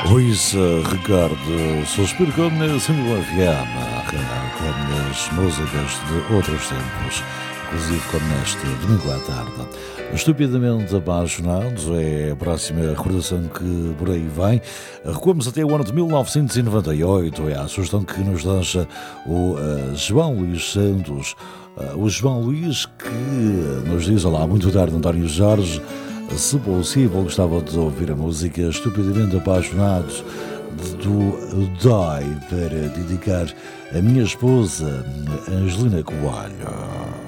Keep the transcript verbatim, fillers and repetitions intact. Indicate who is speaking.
Speaker 1: Luís eh, Ricardo Suspiro com Símbolo F M, com as músicas de outros tempos, inclusive como neste domingo à tarde. Estupidamente Apaixonados é a próxima recordação que por aí vem. Recuamos até o ano de mil novecentos e noventa e oito, é a sugestão que nos deixa o uh, João Luís Santos. Uh, o João Luís que nos diz: olá, muito tarde, António Jorge. Se possível, gostava de ouvir a música Estupidamente Apaixonados do Dói para dedicar a minha esposa Angelina Coelho.